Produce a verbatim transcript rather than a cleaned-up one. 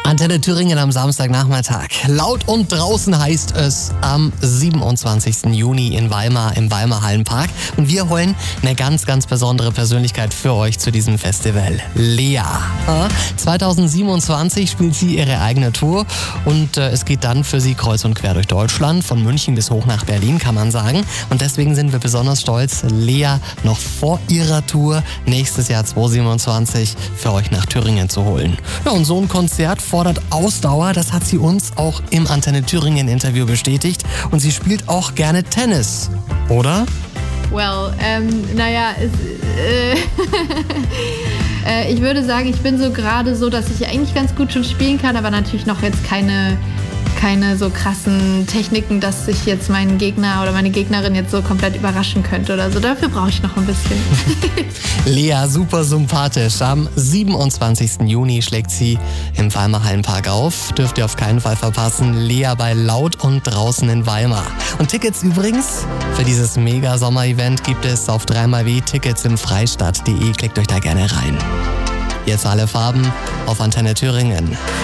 Antenne Thüringen am Samstagnachmittag. Laut und draußen heißt es am siebenundzwanzigsten Juni in Weimar im Weimar Hallenpark. Und wir holen eine ganz, ganz besondere Persönlichkeit für euch zu diesem Festival. Lea. zweitausendsiebenundzwanzig spielt sie ihre eigene Tour und äh, es geht dann für sie kreuz und quer durch Deutschland, von München bis hoch nach Berlin, kann man sagen. Und deswegen sind wir besonders stolz, Lea noch vor ihrer Tour nächstes Jahr zweitausendsiebenundzwanzig für euch nach Thüringen zu holen. Ja, und so ein Konzert fordert Ausdauer, das hat sie uns auch im Antenne Thüringen Interview bestätigt. Und sie spielt auch gerne Tennis, oder? Well, ähm, naja, es, äh, äh, ich würde sagen, ich bin so gerade so, dass ich eigentlich ganz gut schon spielen kann, aber natürlich noch jetzt keine, keine so krassen Techniken, dass ich jetzt meinen Gegner oder meine Gegnerin jetzt so komplett überraschen könnte oder so. Dafür brauche ich noch ein bisschen. Lea, super sympathisch. Am siebenundzwanzigsten Juni schlägt sie im Weimar Hallenpark auf. Dürft ihr auf keinen Fall verpassen. Lea bei Laut und draußen in Weimar. Und Tickets übrigens für dieses Mega-Sommer-Event gibt es auf drei mal w tickets im freistadt punkt de. Klickt euch da gerne rein. Jetzt alle Farben auf Antenne Thüringen.